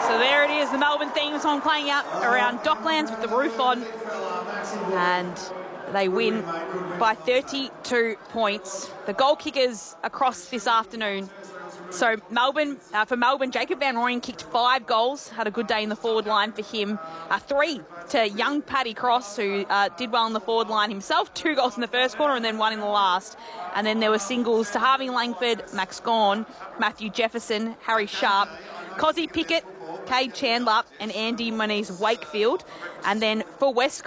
So there it is, the Melbourne theme song playing out around Docklands with the roof on. And they win by 32 points. The goal kickers across this afternoon. So Melbourne, for Melbourne, Jacob Van Rooyen kicked 5 goals, had a good day in the forward line for him. 3 to young Paddy Cross, who did well in the forward line himself, 2 goals in the first quarter and then 1 in the last. And then there were singles to Harvey Langford, Max Gawn, Matthew Jefferson, Harry Sharp, Cozzy Pickett, Cade Chandler and Andy Moniz Wakefield. And then for West